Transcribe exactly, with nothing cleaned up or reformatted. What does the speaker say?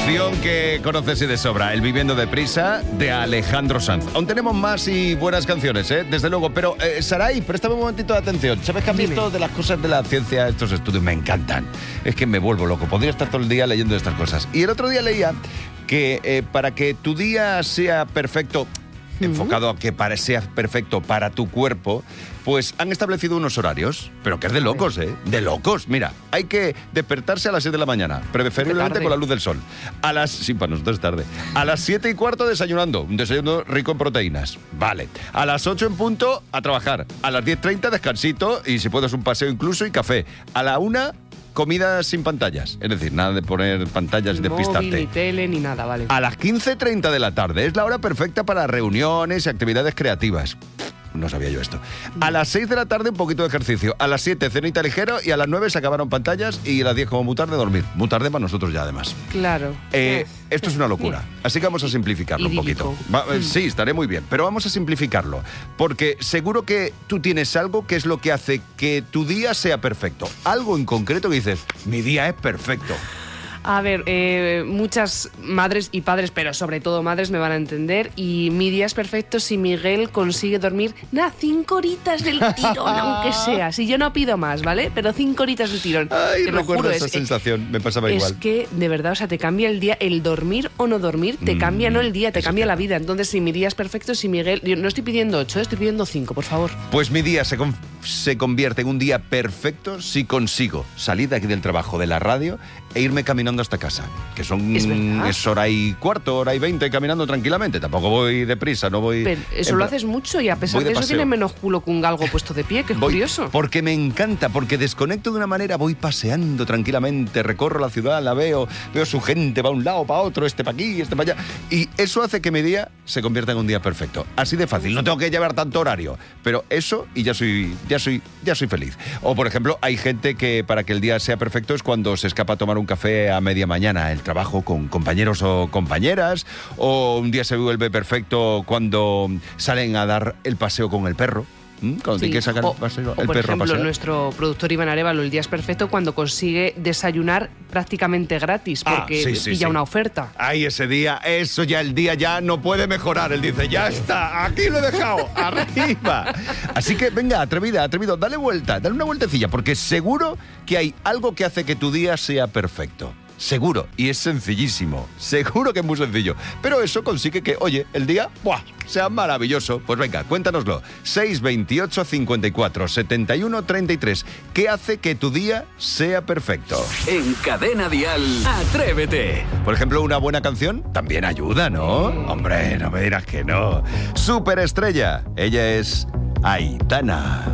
Canción que conoces y de sobra, El Viviendo Deprisa, de Alejandro Sanz. Aún tenemos más y buenas canciones, ¿eh? Desde luego, pero eh, Saray, préstame un momentito de atención. ¿Sabes que a mí esto de las cosas de la ciencia, estos estudios me encantan? Es que me vuelvo loco, podría estar todo el día leyendo estas cosas. Y el otro día leía que eh, para que tu día sea perfecto, uh-huh. enfocado a que para, sea perfecto para tu cuerpo, pues han establecido unos horarios, pero que es de locos, ¿eh? De locos. Mira, hay que despertarse a las siete de la mañana, preferiblemente con la luz del sol. A las... Sí, para nosotros es tarde. A las siete y cuarto desayunando, un desayuno rico en proteínas. Vale. A las ocho en punto a trabajar. A las diez treinta descansito y si puedes un paseo incluso y café. A la una... comida sin pantallas, es decir, nada de poner pantallas y despistarte. Móvil, ni tele, ni nada, vale. A las quince treinta de la tarde es la hora perfecta para reuniones y actividades creativas. No sabía yo esto. A las seis de la tarde un poquito de ejercicio. A las siete cenita ligero y a las nueve se acabaron pantallas y a las diez como muy tarde dormir. Muy tarde para nosotros ya además. Claro. Eh, esto es una locura. Así que vamos a simplificarlo un poquito. Va, eh, sí, estaré muy bien. Pero vamos a simplificarlo. Porque seguro que tú tienes algo que es lo que hace que tu día sea perfecto. Algo en concreto que dices, mi día es perfecto. A ver, eh, muchas madres y padres, pero sobre todo madres, me van a entender. Y mi día es perfecto si Miguel consigue dormir, nada, cinco horitas del tirón, aunque sea. Si yo no pido más, ¿vale? Pero cinco horitas del tirón. Ay, te lo recuerdo juro, esa es, sensación, me pasaba es igual. Es que, de verdad, o sea, te cambia el día, el dormir o no dormir, te mm, cambia no el día, te cambia la vida. Entonces, si mi día es perfecto, si Miguel... Yo no estoy pidiendo ocho, estoy pidiendo cinco, por favor. Pues mi día se, con, se convierte en un día perfecto si consigo salir de aquí del trabajo, de la radio, e irme caminando hasta casa. Que son es, es hora y cuarto, hora y veinte caminando tranquilamente. Tampoco voy deprisa, no voy... Pero eso lo haces mucho y a pesar de, de eso tiene menos culo que un galgo puesto de pie, que es voy, curioso. Porque me encanta, porque desconecto de una manera, voy paseando tranquilamente, recorro la ciudad, la veo, veo su gente, va a un lado, para otro, este para aquí, este para allá. Y eso hace que mi día se convierta en un día perfecto. Así de fácil, no tengo que llevar tanto horario, pero eso y ya soy, ya soy, ya soy feliz. O por ejemplo, hay gente que para que el día sea perfecto es cuando se escapa a tomar un café a media mañana, el trabajo con compañeros o compañeras, o un día se vuelve perfecto cuando salen a dar el paseo con el perro. ¿Mm? Cuando sí. te quieres sacar o, el, paseo, o el por perro ejemplo, a pasear. Nuestro productor Iván Arévalo, el día es perfecto cuando consigue desayunar prácticamente gratis, porque ah, sí, sí, pilla sí. una oferta. Ay, ese día, eso ya, el día ya no puede mejorar. Él dice, ya está, aquí lo he dejado, arriba. Así que venga, atrevida, atrevido, dale vuelta, dale una vueltecilla, porque seguro que hay algo que hace que tu día sea perfecto. Seguro, y es sencillísimo, seguro que es muy sencillo, pero eso consigue que, oye, el día, ¡buah!, sea maravilloso. Pues venga, cuéntanoslo, seis veintiocho cincuenta y cuatro setenta y uno treinta y tres, ¿qué hace que tu día sea perfecto? En Cadena Dial, Atrévete. Por ejemplo, una buena canción también ayuda, ¿no? Hombre, no me dirás que no. Superestrella, ella es Aitana.